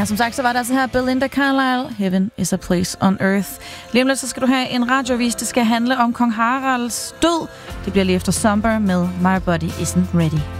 som sagt, så var der altså her Belinda Carlisle, Heaven is a Place on Earth. Lige om lidt, så skal du have en radioavis, det skal handle om kong Haralds død. Det bliver lige efter Somber med My Body Isn't Ready.